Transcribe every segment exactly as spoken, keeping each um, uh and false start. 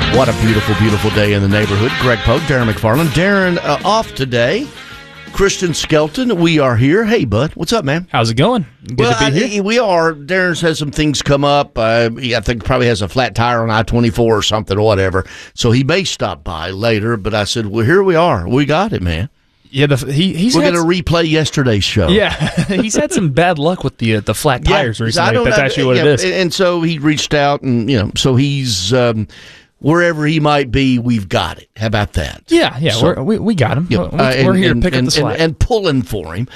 What a beautiful, beautiful day in the neighborhood. Greg Pogue, Darren McFarland. Darren uh, off today. Christian Skelton, we are here. Hey, bud. What's up, man? How's it going? Good well, to be I, here. we are. Darren's has some things come up. Uh, he, I think probably has a flat tire on I twenty-four or something or whatever. So he may stop by later, but I said, well, here we are. We got it, man. Yeah, the, he, he's We're had going to replay yesterday's show. Yeah, he's had some bad luck with the uh, the flat tires yeah, recently. I don't That's know, actually what yeah, it is. And so he reached out, and you know, so he's um, wherever he might be, we've got it. How about that? Yeah, yeah, So, we're, we we got him. Yeah, we're uh, we're and, here and, to pick and, up the slack. And, and pulling for him.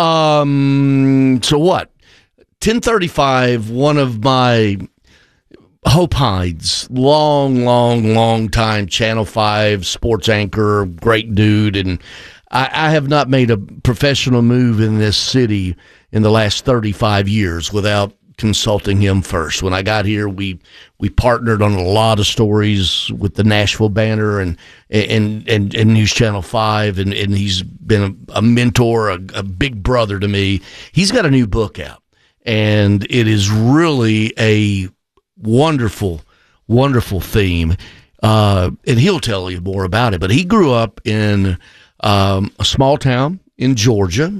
Um, so what? ten thirty-five, one of my Hope Hides, long, long, long time Channel five sports anchor, great dude, and I, I have not made a professional move in this city in the last thirty-five years without consulting him first. When I got here, we we partnered on a lot of stories with the Nashville Banner and and and, and News Channel five, and, and he's been a, a mentor, a, a big brother to me. He's got a new book out, and it is really a wonderful, wonderful theme. Uh, and he'll tell you more about it. But he grew up in um, a small town in Georgia,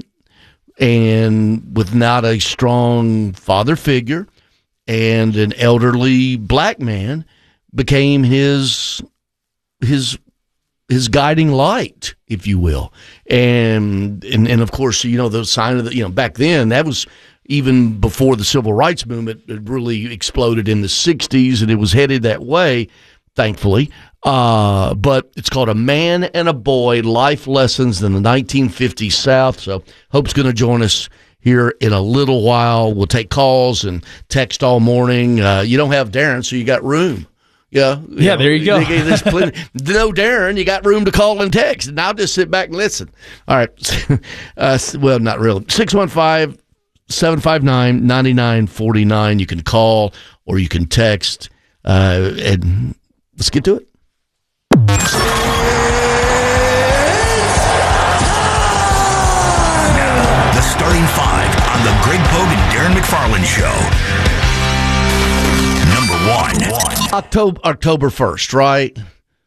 and with not a strong father figure, and an elderly black man became his his his guiding light, if you will. And and and of course, you know, the sign of the, you know, back then, that was even before the civil rights movement. It really exploded in the sixties, and it was headed that way, thankfully. Uh, but it's called A Man and a Boy, Life Lessons in the nineteen fifties South. So Hope's going to join us here in a little while. We'll take calls and text all morning. Uh, you don't have Darren, so you got room. Yeah, you yeah, know, there you go. There's plenty, no Darren, you got room to call and text. And I'll just sit back and listen. All right. Uh, well, not really. six one five, seven five nine, nine nine four nine. You can call or you can text. Uh, and let's get to it. Now, the starting five on the Greg Pogue and Darren McFarland Show. Number one. October October first, right?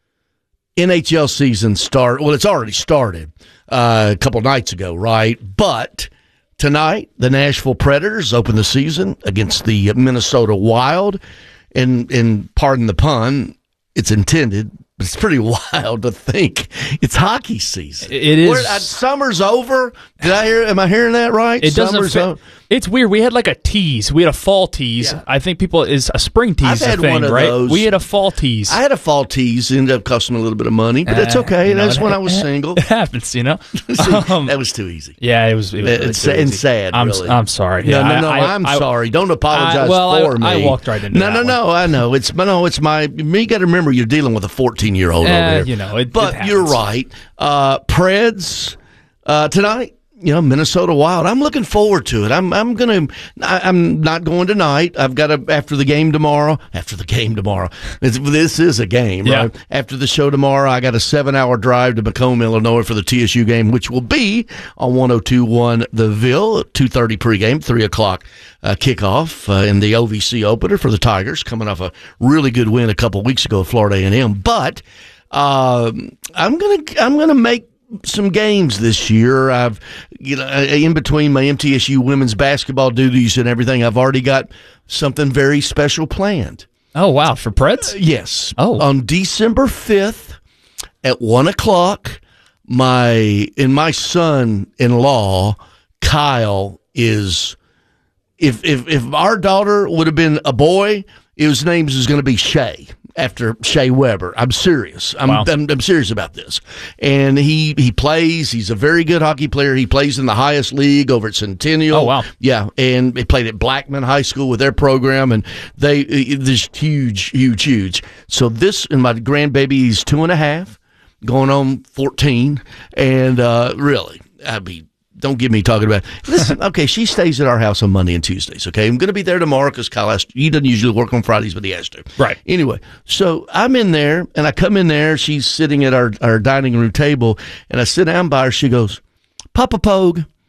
N H L season start. Well, it's already started uh, a couple nights ago, right? But tonight, the Nashville Predators open the season against the Minnesota Wild. And, and pardon the pun, it's intended, but it's pretty wild to think it's hockey season. It is. Where, uh, summer's over. Did I hear? Am I hearing that right? It doesn't Summer's fit. over. It's weird. We had like a tease. We had a fall tease. Yeah. I think people is a spring tease I've had a thing, one of right? those. We had a fall tease. I had a fall tease. Ended up costing me a little bit of money, but that's Uh, okay. you know, That's it- when I was it- single. It happens, you know. See, Um, that was too easy. yeah, it was. It was really It's too and easy. sad. I'm really. I'm sorry. No, Yeah, no, no. I, I, I'm I, sorry. Don't apologize I, well, for I, me. I walked right into no, that no, one. no. I know it's no, it's my. Me, you got to remember, you're dealing with a fourteen year old Eh, over there. you know, it- but it you're happens. right. Uh, Preds uh, tonight. You know, Minnesota Wild. I'm looking forward to it. I'm I'm gonna. I, I'm not going tonight. I've got to after the game tomorrow. After the game tomorrow. It's, this is a game, Yeah. right? After the show tomorrow, I got a seven hour drive to Macomb, Illinois for the T S U game, which will be on one oh two point one The Ville, two thirty pregame, three o'clock uh, kickoff uh, in the O V C opener for the Tigers, coming off a really good win a couple weeks ago at Florida A and M. But um, I'm gonna I'm gonna make some games this year. I've, you know, in between my M T S U women's basketball duties and everything, I've already got something very special planned. Oh wow, for Preds? Yes. Oh. On December fifth at one o'clock, my and my son-in-law Kyle is. If if if our daughter would have been a boy, his name is going to be Shea. After Shea Weber. I'm serious. I'm, Wow. I'm I'm serious about this. And he he plays. He's a very good hockey player. He plays in the highest league over at Centennial. Oh, wow. Yeah, and he played at Blackman High School with their program, and they this huge, huge, huge. So this and my grandbaby, he's two and a half, going on fourteen, and uh, really, I mean. Don't get me talking about listen, okay, she stays at our house on Monday and Tuesdays, okay? I'm going to be there tomorrow because Kyle has to, he doesn't usually work on Fridays, but he has to. Right. Anyway, so I'm in there, and I come in there. She's sitting at our, our dining room table, and I sit down by her. She goes, Papa Pogue,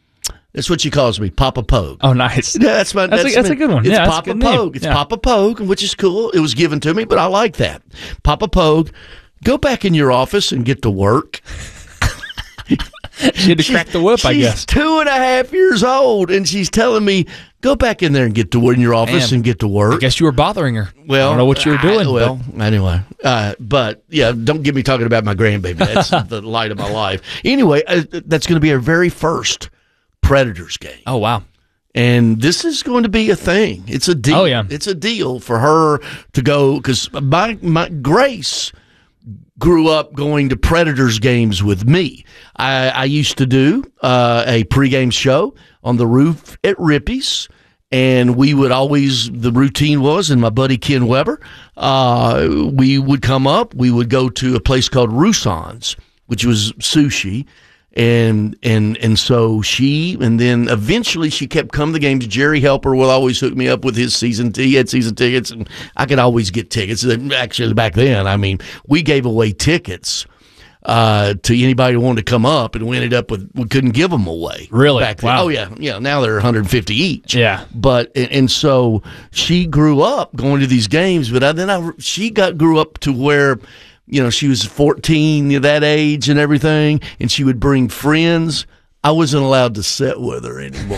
That's what she calls me, Papa Pogue. Oh, nice. Yeah, that's my. That's, That's, a, that's me. a good one. It's yeah, Papa that's a good name. Pogue. It's yeah. Papa Pogue, which is cool. It was given to me, but I like that. Papa Pogue, go back in your office and get to work. She had to crack the whip, I guess. She's two and a half years old, and she's telling me, go back in there and get to work in your office Man, and get to work. I guess you were bothering her. Well, I don't know what you were doing. I, well, anyway, uh, but yeah, don't get me talking about my grandbaby. That's the light of my life. Anyway, uh, that's going to be our very first Predators game. Oh, wow. And this is going to be a thing. It's a deal. Oh, yeah. It's a deal for her to go because my, my Grace grew up going to Predators games with me. I, I used to do uh, a pregame show on the roof at Rippy's, and we would always, the routine was, and my buddy Ken Weber, uh, we would come up, we would go to a place called Roussan's, which was sushi, and and and so she, and then eventually she kept coming to games. Jerry Helper will always hook me up with his season ticket, he had season tickets, and I could always get tickets. Actually, back then, I mean, we gave away tickets uh, to anybody who wanted to come up, and we ended up with, we couldn't give them away. Really? Back then. Wow. Oh, yeah. Yeah. Now they're one hundred fifty each. Yeah. But, and, and so she grew up going to these games, but I, then I, she got, grew up to where, you know, she was fourteen, that age and everything, and she would bring friends. I wasn't allowed to sit with her anymore.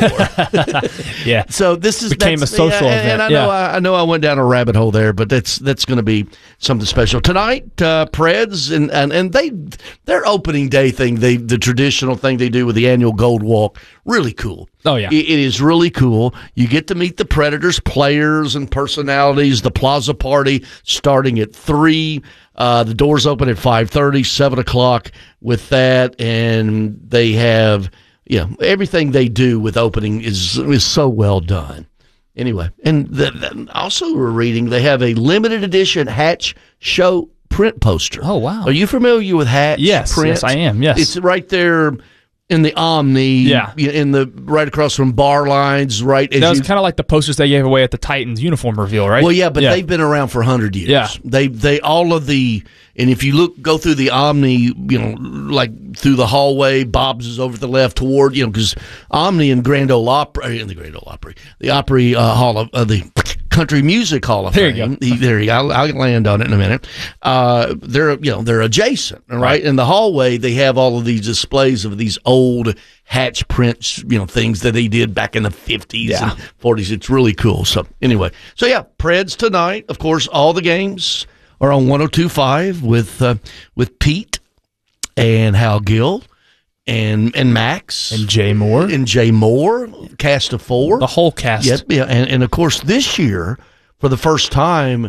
Yeah. So this is Became that's- a social yeah, and, event, And I yeah. know I, I know I went down a rabbit hole there, but that's that's going to be something special tonight. Uh, Preds and, and and they their opening day thing, they the traditional thing they do with the annual Gold Walk, really cool. Oh, yeah. It, it is really cool. You get to meet the Predators players and personalities. The Plaza Party starting at three. Uh, the doors open at five thirty, seven o'clock with that, and they have, you know, everything they do with opening is is so well done. Anyway, and the, the, also we're reading they have a limited edition Hatch Show print poster. Oh, wow. Are you familiar with Hatch Yes, print? yes, I am, yes. It's right there in the Omni, Yeah. in the right across from bar lines, right as That was you, kind of like the posters they gave away at the Titans uniform reveal, right? well, yeah, but they've been around for a hundred years. Yeah. they they all of the, and if you look, go through the Omni, you know, like through the hallway, Bob's is over to the left toward, you know, because Omni and Grand Ole Opry, in the Grand Ole Opry, the Opry uh, Hall of uh, the Country Music Hall of There you Fame. go. He- there you go. I'll, I'll land on it in a minute. Uh, they're you know they're adjacent, all right? Right. In the hallway, they have all of these displays of these old Hatch prints, you know, things that they did back in the fifties Yeah. and forties. It's really cool. So anyway, so yeah, Preds tonight. Of course, all the games are on one oh two point five with uh, with Pete and Hal Gill and and Max And Jay Moore. and Jay Moore, cast of four. The whole cast. Yep, yeah, and, and of course this year, for the first time,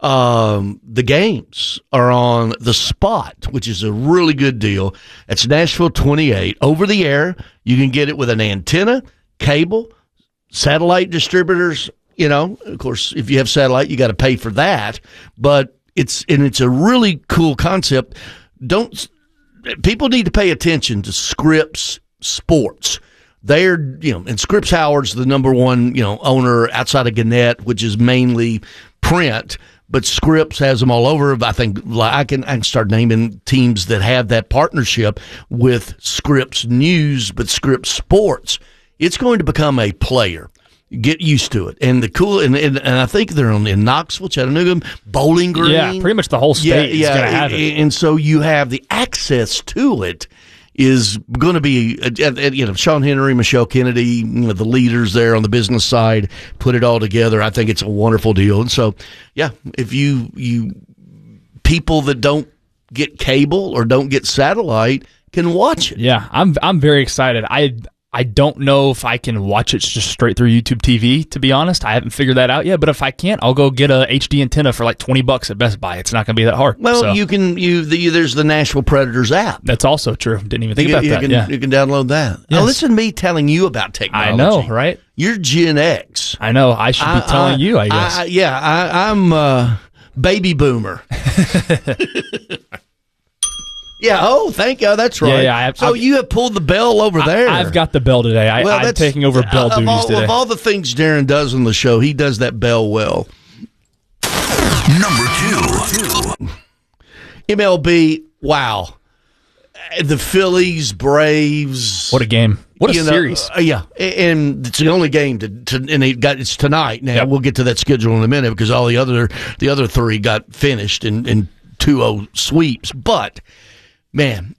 um, the games are on the Spot, which is a really good deal. It's Nashville twenty-eight over the air. You can get it with an antenna, cable, satellite distributors. You know, of course, if you have satellite, you got to pay for that. But it's and it's a really cool concept. Don't people need to pay attention to Scripps Sports? They're, you know, and Scripps Howard's the number one, you know, owner outside of Gannett, which is mainly print, but Scripps has them all over. I think I can, I can start naming teams that have that partnership with Scripps News, but Scripps Sports. It's going to become a player. Get used to it. And the cool, and, and, and I think they're on, in Knoxville, Chattanooga, Bowling Green. Yeah, pretty much the whole state is going to have it. And so you have the access to it is going to be, uh, you know, Sean Henry, Michelle Kennedy, you know, the leaders there on the business side put it all together. I think it's a wonderful deal. And so, yeah, if you, you people that don't get cable or don't get satellite can watch it. Yeah, I'm I'm very excited. I I don't know if I can watch it just straight through YouTube T V, to be honest. I haven't figured that out yet, but if I can't, I'll go get a H D antenna for like twenty bucks at Best Buy. It's not going to be that hard. Well, So, you can, you, the, there's the Nashville Predators app. that's also true. Didn't even think you, about you that. Can, yeah. you can download that. Now, Yes. listen to me telling you about technology. I know, right? You're Gen X. I know. I should be telling you, I guess. I, yeah, I, I'm uh, baby boomer. Yeah. Oh, thank you. That's right. Yeah, yeah, I have- so I've- you have pulled the bell over there. I, I've got the bell today. I, Well, I'm that's- taking over bell of duties all, today. Of all the things Darren does on the show, he does that bell well. Number two. M L B. Wow. the Phillies, Braves. What a game. What a you know, series. Uh, yeah, and it's the only game to, to and it got it's tonight. Now Yep. we'll get to that schedule in a minute because all the other the other three got finished in in two oh sweeps. But man,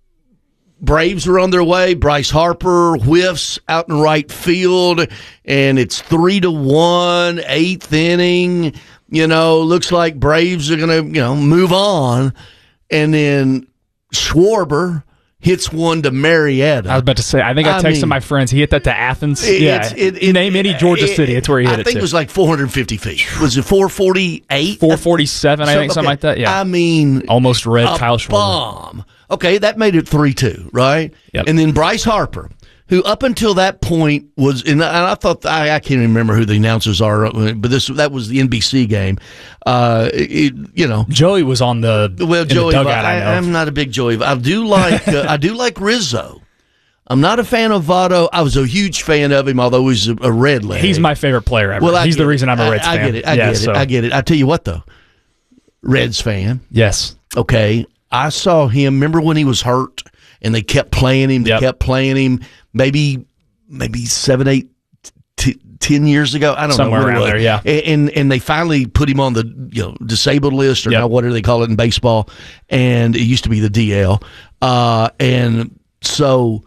Braves are on their way. Bryce Harper whiffs out in right field, and it's three to one, eighth inning. You know, looks like Braves are going to you know move on, and then Schwarber hits one to Marietta. I was about to say, I think I I texted mean, my friends. He hit that to Athens. It- yeah. it's- it- it- Name any Georgia it- city. That's where he hit I it think to. it was like four hundred fifty feet. Was it four forty-eight? four forty-seven, I think, something okay. like that. Yeah. I mean, Almost red a Kyle Schwarber. bomb. Okay, that made it three two, right? Yep. And then Bryce Harper, who up until that point was, and I thought, I, I can't even remember who the announcers are, but this that was the N B C game. Uh, it, you know, Joey was on the, well, in Joey, the dugout, I, I, know. I'm not a big Joey. I do like, uh, I do like Rizzo. I'm not a fan of Votto. I was a huge fan of him, although he's a, a red leg. He's my favorite player ever. Well, I He's get the reason it. I'm a Reds I, I fan. get it. I yeah, get so, it. I get it. I tell you what, though, Reds fan. Yes. Okay, I saw him. Remember when he was hurt and they kept playing him? They Yep. kept playing him. Maybe, maybe seven, eight, t- ten years ago. I don't Somewhere know. when it around was. there, yeah. And, and and they finally put him on the you know disabled list or Yep. now whatever they call it in baseball. And it used to be the D L. Uh, and so.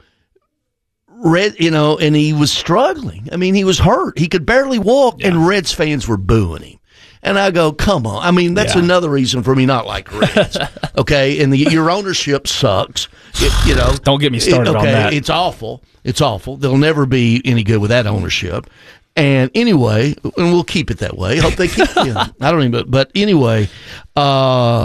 Red, you know, and he was struggling. I mean, he was hurt. He could barely walk, Yeah. and Reds fans were booing him. And I go, come on. I mean, that's Yeah. another reason for me not like Reds. Okay, and the, your ownership sucks. It, you know, Don't get me started it- on okay, that. It's awful. It's awful. They'll never be any good with that ownership. And anyway, and we'll keep it that way. Hope they keep. You know, I don't even. But anyway, uh,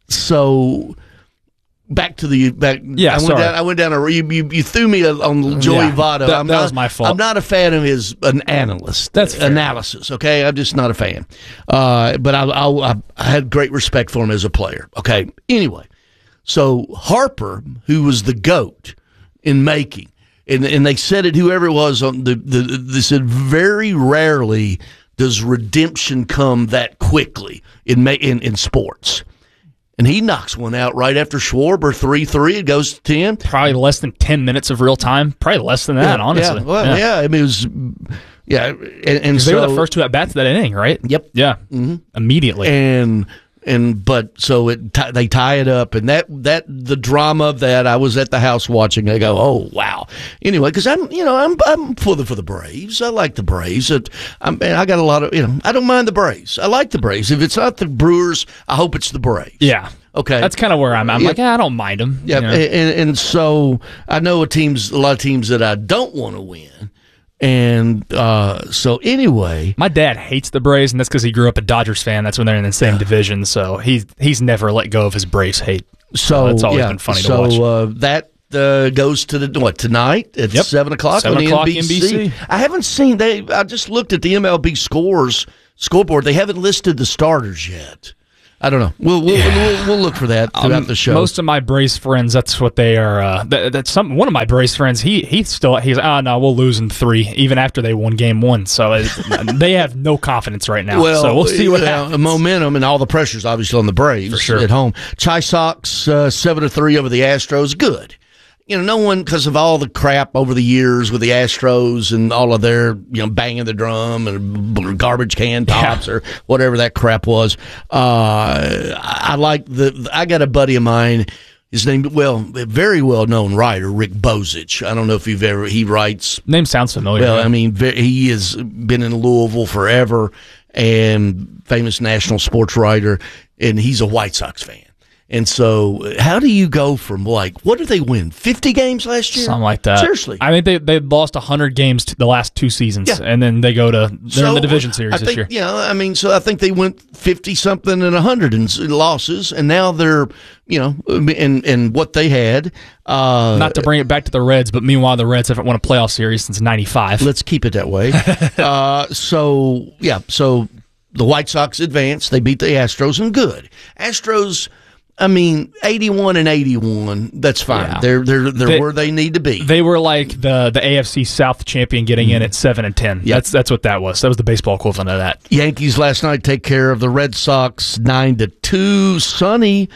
so. Back to the back. Yeah, I went sorry. down. I went down a. You, you, you threw me on Joey Yeah, Votto. that- I'm that not, was my fault. I'm not a fan of his an analyst. That's fair. analysis. Okay, I'm just not a fan. Uh, but I, I I had great respect for him as a player. Okay. Anyway, so Harper, who was the GOAT in making, and and they said it. Whoever it was on the the they said very rarely does redemption come that quickly in ma- in in sports. And he knocks one out right after Schwarber, three three. It goes to ten. Probably less than ten minutes of real time. Probably less than that, honestly. Yeah, well, Yeah. yeah. I mean, it was, yeah. And, and They so, were the first two at bats of that inning, right? Yep. Yeah. Mm-hmm. Immediately. And, and, but, so it, t- they tie it up. And that, that, the drama of that, I was at the house watching. I go, oh, wow. Anyway, because I'm, you know, I'm, I'm for the, for the Braves. I like the Braves. It, I'm, I got a lot of, you know, I don't mind the Braves. I like the Braves. If it's not the Brewers, I hope it's the Braves. yeah. Okay. That's kind of where I'm. I'm Yeah. like, eh, I don't mind them. Yeah, You know? and, and so I know a teams, a lot of teams that I don't want to win, and uh, so anyway, My dad hates the Braves, and that's because he grew up a Dodgers fan. That's when they're in the same division, so he's he's never let go of his Braves hate. so That's always yeah, been funny to so watch. uh, that uh, goes to the what tonight at Yep. seven o'clock Seven on the o'clock N B C. N B C. I haven't seen they. I just looked at the M L B scores scoreboard. They haven't listed the starters yet. I don't know. We'll we'll, we'll, we'll look for that throughout Um, the show. Most of my Braves friends, that's what they are. Uh, that, that's some one of my Braves friends. He he still he's ah no, we'll lose in three even after they won game one. So it, they have no confidence right now. Well, so we'll see what uh, happens. momentum and all the pressure's obviously on the Braves For sure. at home. Chi Sox uh, seven to three over the Astros. Good. You know, no one because of all the crap over the years with the Astros and all of their you know banging the drum and garbage can tops or whatever that crap was. Uh, I like the. I got a buddy of mine. His name, well, a very well known writer, Rick Bozich. I don't know if you've ever. He writes. Name sounds familiar. Well, I mean, ve- he has been in Louisville forever and famous national sports writer, and he's a White Sox fan. And so, how do you go from like what did they win? Fifty games last year, Something like that. Seriously, I think they they lost one hundred games to the last two seasons, Yeah. and then they go to they're So, in the division series I this think, year. Yeah, I mean, so I think they went fifty something and a hundred in s- losses, and now they're you know, and and what they had. Uh, Not to bring it back to the Reds, but meanwhile the Reds haven't won a playoff series since ninety-five. Let's keep it that way. uh, so yeah, so the White Sox advanced. They beat the Astros, and good Astros. I mean, eighty-one and eighty-one. That's fine. Yeah. They're they're they're They- where they need to be. They were like the the A F C South champion getting in at seven and ten. Yep. That's that's what that was. That was the baseball equivalent of that. Yankees last night take care of the Red Sox nine to two. Sonny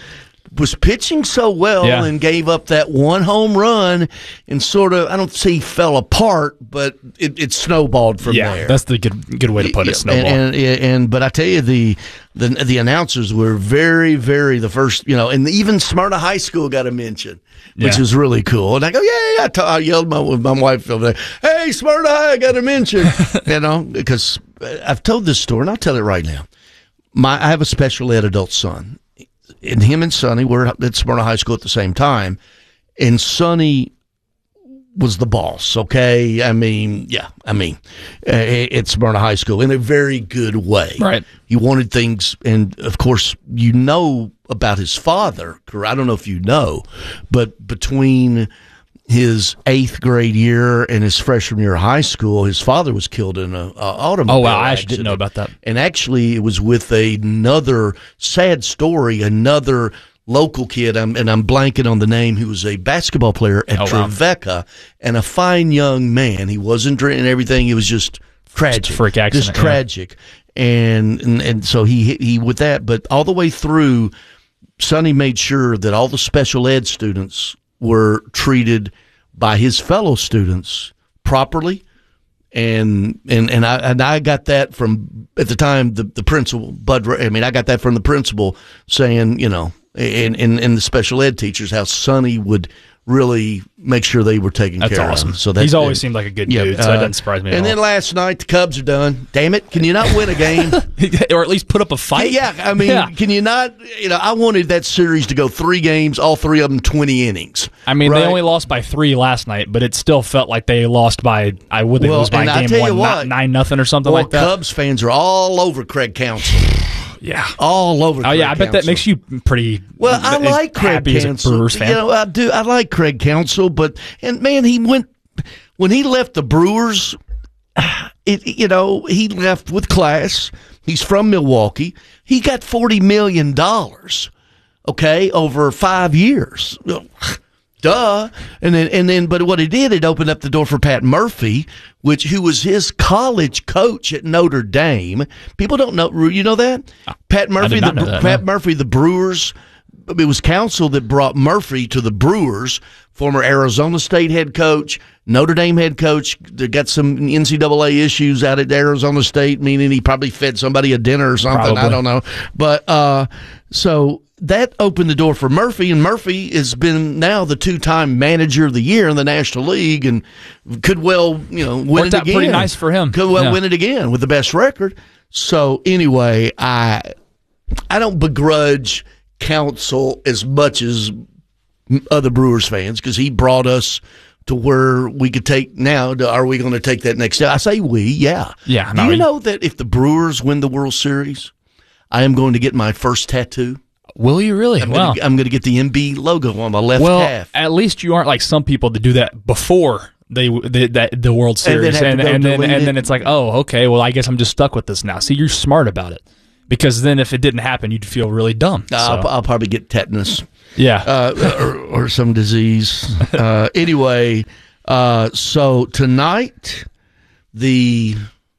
was pitching so well Yeah. and gave up that one home run and sort of, I don't say he fell apart, but it, it snowballed from yeah, there. that's the good good way to put it. Yeah, Snowball. And, and, and but I tell you, the, the the announcers were very, very the first, you know, and even Smyrna High School got a mention, which Yeah. was really cool. And I go, yeah, yeah. I, t- I yelled my, with my wife over there, hey, Smyrna High got a mention, you know, because I've told this story, and I'll tell it right now. My I have a special ed adult son. And him and Sonny were at Smyrna High School at the same time, and Sonny was the boss. Okay, I mean, yeah, I mean, uh, at Smyrna High School in a very good way. Right. He wanted things, and of course, you know about his father. I don't know if you know, but between his eighth grade year and his freshman year of high school, his father was killed in an automobile Oh, wow. I actually accident. didn't know about that. And actually, it was with another sad story, another local kid, I'm, and I'm blanking on the name, who was a basketball player at Oh, wow. Trevecca, and a fine young man. He wasn't drinking everything. It was just tragic. Just a freak accident, Just yeah. tragic. And, and, and so he, he, with that, but all the way through, Sonny made sure that all the special ed students were treated by his fellow students properly, and and and I and I got that from, at the time, the the principal Bud. I mean, I got that from the principal saying, you know, and and, and the special ed teachers, how Sonny would really make sure they were taken That's care awesome. of. So that, He's always seemed like a good yeah, dude, so uh, that doesn't surprise me at And all. then last night, the Cubs are done. Damn it! Can you not win a game? Or at least put up a fight. Yeah, I mean, Yeah. can you not? You know, I wanted that series to go three games, all three of them twenty innings. I mean, right? they only lost by three last night, but it still felt like they lost by, I would they Well, lose by and I game tell you one, what, not nine nothing or something Well, like that. Cubs fans are all over Craig Counsell. Yeah. All over. Oh Craig yeah, I bet that Counsell. makes you pretty. Well, I like Craig happy as a Counsell. Brewers fan. You know, I do. I like Craig Counsell, but and man, he went when he left the Brewers. It you know he left with class. He's from Milwaukee. He got forty million dollars. Okay, over five years. Duh. And then and then but what he did, it opened up the door for Pat Murphy, which who was his college coach at Notre Dame. People don't know, you know that? Pat Murphy did not the know that, Pat no. Murphy the Brewers, it was Counsell that brought Murphy to the Brewers, former Arizona State head coach, Notre Dame head coach. They got some N C double A issues out at Arizona State, meaning he probably fed somebody a dinner or something. Probably. I don't know. But uh, so that opened the door for Murphy, and Murphy has been now the two-time manager of the year in the National League, and could well, you know, win Worked it out again. pretty nice for him. Could well Yeah. win it again with the best record. So anyway, I I don't begrudge Counsell as much as other Brewers fans, because he brought us to where we could take now. Are we going to take that next step? I say we, yeah. Yeah, Do no, you he- know that if the Brewers win the World Series, I am going to get my first tattoo? Will you really? I'm Wow. going I'm to get the M B logo on my left Well, calf. at least you aren't like some people that do that before they, they that the World And then Series, have to and, go and then delete and it. then it's like, oh, okay, well, I guess I'm just stuck with this now. See, you're smart about it, because then if it didn't happen, you'd feel really dumb. So, I'll, I'll probably get tetanus. yeah, uh, or, or some disease. Uh, anyway, uh, so tonight, the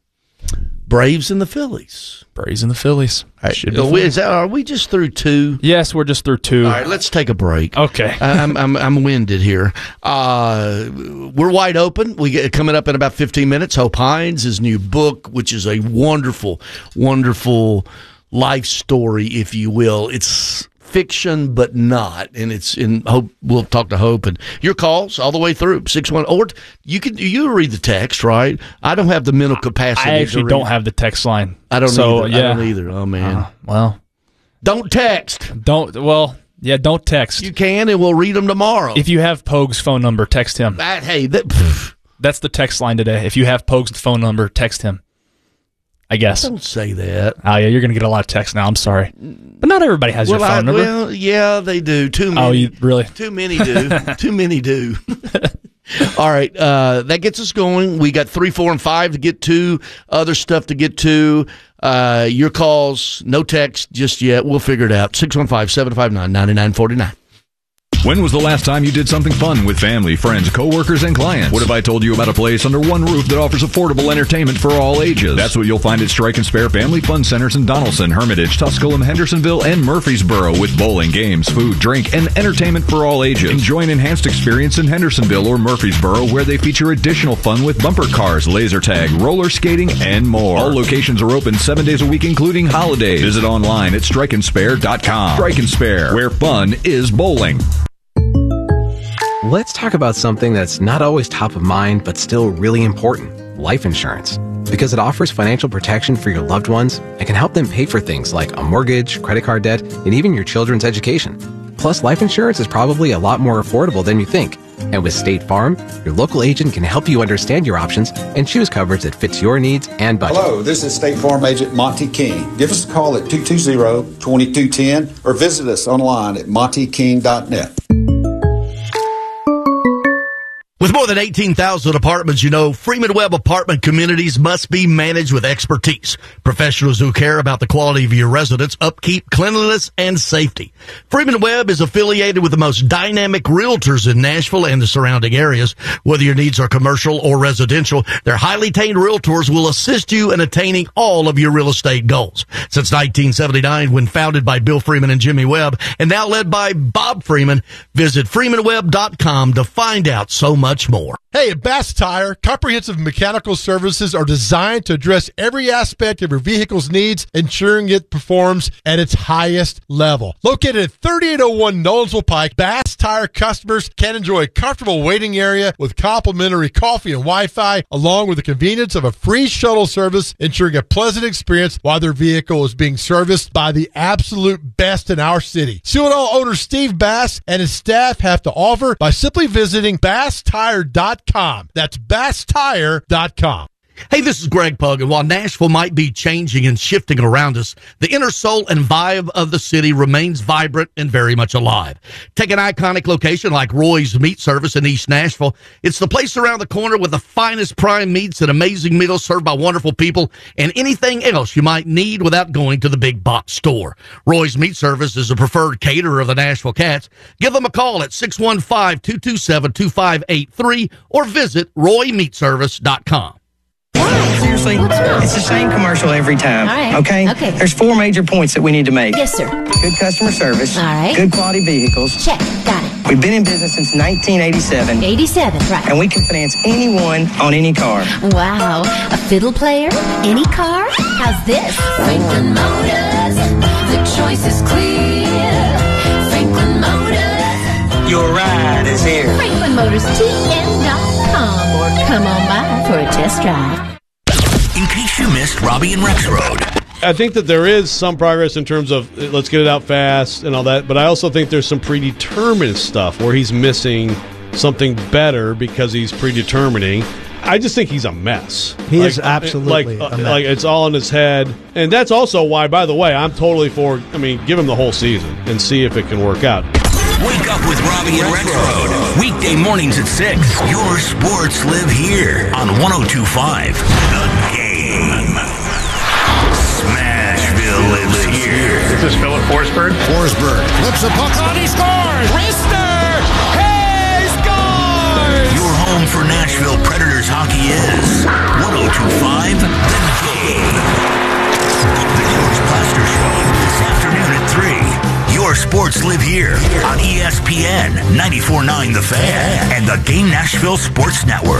Braves and the Phillies. Braves and the Phillies. Should be Are we, fun. is that, are we just through two? Yes, we're just through two. All right, let's take a break. Okay. I- I'm I'm I'm winded here. Uh, we're wide open. We get coming up in about fifteen minutes. Hope Hines, his new book, which is a wonderful, wonderful life story, if you will. It's fiction, but not, and it's in Hope. We'll talk to Hope and your calls all the way through six one. Or you can you read the text, right? I don't have the mental capacity. I to actually read. don't have the text line. I don't so, either. Yeah. I don't either. Oh man, Uh, well, don't text. don't. Well, yeah, don't text. You can, and we'll read them tomorrow. If you have Pogue's phone number, text him. that, hey, that. Pff, That's the text line today. If you have Pogue's phone number, text him. I guess. don't say that. Oh yeah, you're gonna get a lot of texts now. I'm sorry, but not everybody has your Well, phone I, number. well, yeah, they do. Too many. oh, you really? Too many do. Too many do. All right, uh, that gets us going. We got three, four, and five to get to. Other stuff to get to. Uh, your calls, no text just yet. We'll figure it out. six one five, seven five nine, nine nine four nine. When was the last time you did something fun with family, friends, coworkers, and clients? What if I told you about a place under one roof that offers affordable entertainment for all ages? That's what you'll find at Strike and Spare Family Fun Centers in Donaldson, Hermitage, Tusculum, Hendersonville, and Murfreesboro with bowling, games, food, drink, and entertainment for all ages. Enjoy an enhanced experience in Hendersonville or Murfreesboro where they feature additional fun with bumper cars, laser tag, roller skating, and more. All locations are open seven days a week, including holidays. Visit online at strike and spare dot com. Strike and Spare, where fun is bowling. Let's talk about something that's not always top of mind, but still really important: life insurance. Because it offers financial protection for your loved ones and can help them pay for things like a mortgage, credit card debt, and even your children's education. Plus, life insurance is probably a lot more affordable than you think. And with State Farm, your local agent can help you understand your options and choose coverage that fits your needs and budget. Hello, this is State Farm Agent Monty King. Give us a call at two two zero, two two one zero or visit us online at monty king dot net. With more than eighteen thousand apartments, you know, Freeman Webb apartment communities must be managed with expertise. Professionals who care about the quality of your residence, upkeep, cleanliness, and safety. Freeman Webb is affiliated with the most dynamic realtors in Nashville and the surrounding areas. Whether your needs are commercial or residential, their highly trained realtors will assist you in attaining all of your real estate goals. Since nineteen seventy-nine, when founded by Bill Freeman and Jimmy Webb, and now led by Bob Freeman, visit freeman webb dot com to find out so much much more. Hey, at Bass Tire, comprehensive mechanical services are designed to address every aspect of your vehicle's needs, ensuring it performs at its highest level. Located at thirty-eight oh one Nolensville Pike, Bass Tire customers can enjoy a comfortable waiting area with complimentary coffee and Wi-Fi, along with the convenience of a free shuttle service, ensuring a pleasant experience while their vehicle is being serviced by the absolute best in our city. See what all owner Steve Bass and his staff have to offer by simply visiting bass tire dot com. That's bass tire dot com. Hey, this is Greg Pug, and while Nashville might be changing and shifting around us, the inner soul and vibe of the city remains vibrant and very much alive. Take an iconic location like Roy's Meat Service in East Nashville. It's the place around the corner with the finest prime meats and amazing meals served by wonderful people and anything else you might need without going to the big box store. Roy's Meat Service is a preferred caterer of the Nashville Cats. Give them a call at six one five, two two seven, two five eight three or visit roy meat service dot com. Seriously, it's the same commercial every time. All right. Okay? Okay. There's four major points that we need to make. Yes, sir. Good customer service. All right. Good quality vehicles. Check. Got it. We've been in business since nineteen eighty-seven. eighty-seven, right. And we can finance anyone on any car. Wow. A fiddle player? Any car? How's this? Franklin Motors. The choice is clear. Franklin Motors. Your ride is here. Franklin Motors T M dot com or come on by for a test drive. In case you missed Robbie and Rex Road. I think that there is some progress in terms of let's get it out fast and all that, but I also think there's some predetermined stuff where he's missing something better because he's predetermining. I just think he's a mess. He like, is absolutely like, a mess. Like it's all in his head. And that's also why, by the way, I'm totally for, I mean, give him the whole season and see if it can work out. Wake up with Robbie and Rex Road. Weekday mornings at six. Your sports live here on one oh two point five. The Game. Smashville lives here. This is Philip Forsberg. Forsberg flips a puck on, he scores! Rister! Hey, scores! Your home for Nashville Predators hockey is one oh two point five. The Game. The George Plaster Show this afternoon at three. Your sports live here on E S P N ninety-four point nine The Fan and the Game Nashville Sports Network.